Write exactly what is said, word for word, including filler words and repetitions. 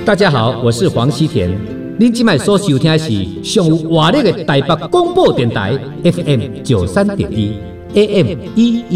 大家好，我是黄西田。您今麦所收听的是上有活力的台北广播电台 F M 九三点一 A M 一一